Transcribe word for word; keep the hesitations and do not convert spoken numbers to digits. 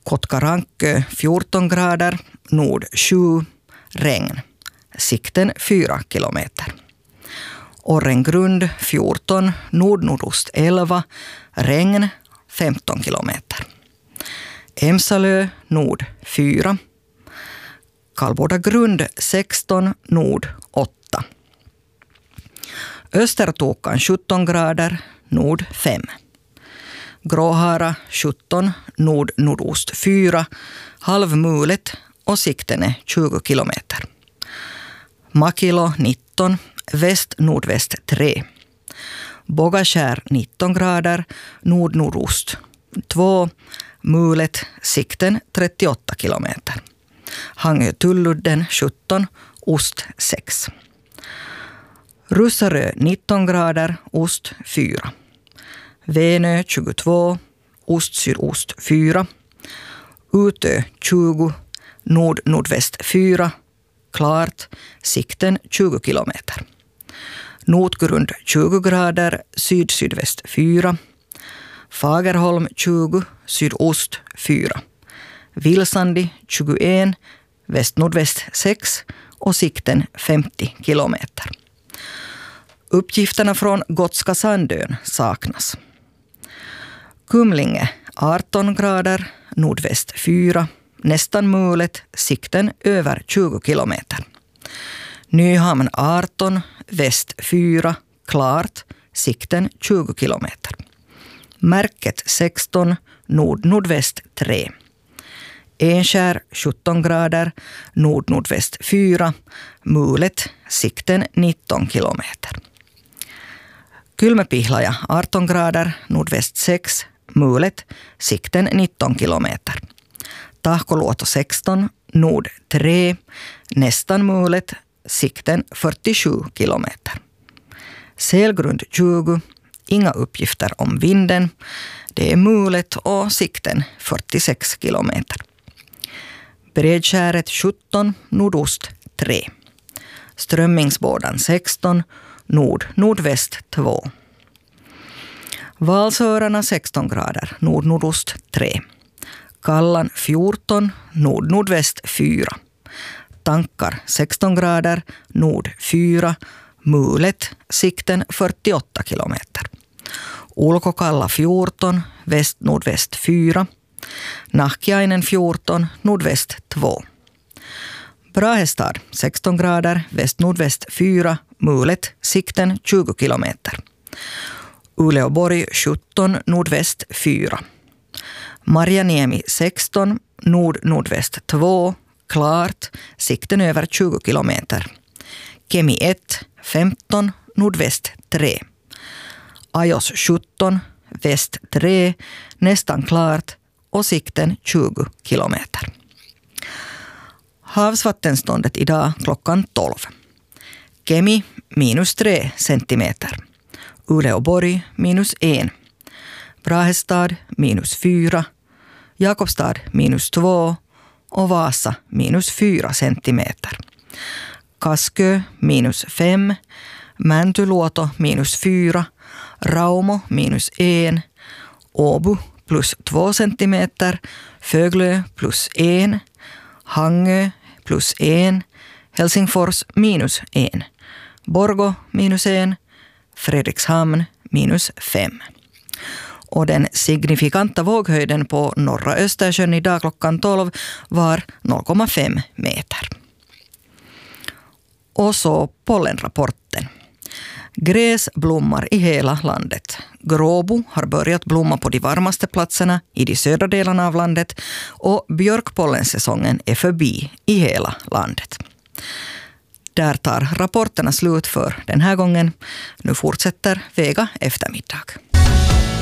Kotkarankö fjorton grader, nord sju, regn. Sikten fyra kilometer. Orrengrund fjorton, nord-nordost elva, regn femton kilometer. Emsalö nord fyra. Kalbodagrund sexton, nord åtta. Östertokan sjutton grader, nord fem. Gråhara sjutton, nord-nordost fyra, halvmulet och sikten är tjugo kilometer. Makilo nitton, väst-nordväst tre. Bågakär nitton grader, nord-nordost två, mulet, sikten trettioåtta kilometer. Hangö-Tulludden sjutton, ost sex. Russarö nitton grader, ost fyra. Venö tjugotvå, ost-sydost fyra. Utö tjugo, nord-nordväst fyra. Klart, sikten tjugo kilometer. Notgrund tjugo grader, syd-sydväst fyra. Fagerholm tjugo, sydost fyra. Vilsandi tjugoen, väst-nordväst sex och sikten femtio kilometer. Uppgifterna från Gotska Sandön saknas. Kumlinge arton grader, nordväst fyra. Nästan mulet, sikten över tjugo kilometer. Nyhamn arton, väst fyra, klart, sikten tjugo kilometer. Märket sexton, nord-nordväst tre. Enskär sjutton grader, nord-nordväst fyra, mulet, sikten nitton kilometer. Kylmäpihlaja arton grader, nordväst sex, mulet, sikten nitton kilometer. Tahkoluoto sexton, nord tre, nästan mulet, sikten fyrtiosju kilometer. Selgrund tjugo, inga uppgifter om vinden, det är mulet och sikten fyrtiosex kilometer. Bredskäret sjutton, nordost tre. Strömmingsbådan sexton, nord-nordväst två. Valsörarna sexton grader, nord-nordost tre. Kallan fjorton, nord-nordväst fyra. Tankar sexton grader, nord fyra. Mulet, sikten fyrtioåtta kilometer. Ulkokalla fjorton, väst-nordväst fyra. Nahkiainen fjorton, nordväst två. Brahestad sexton grader, väst-nordväst fyra. Mulet, sikten tjugo kilometer. Uleåborg sjutton, nordväst fyra. Marjaniemi sexton, nord-nordväst två, klart, sikten över tjugo kilometer. Kemi ett, femton, nordväst tre. Ajos sjutton, väst tre, nästan klart och sikten tjugo kilometer. Havsvattenståndet idag klockan tolv. Kemi minus tre centimeter. Uleåborg minus en. Brahestad minus fyra. Jakobstad minus två och Vasa minus fyra centimeter. Kaskö minus fem. Mäntyluoto minus fyra. Raumo minus en. Åbo plus två centimeter. Föglö plus en. Hangö plus en. Helsingfors minus en. Borgo minus en. Fredrikshamn minus fem. Och den signifikanta våghöjden på norra Östersjön idag klockan tolv var noll komma fem meter. Och så pollenrapporten. Gräs blommar i hela landet. Gråbo har börjat blomma på de varmaste platserna i de södra delarna av landet och björkpollensäsongen är förbi i hela landet. Där tar rapporterna slut för den här gången. Nu fortsätter Vega eftermiddag.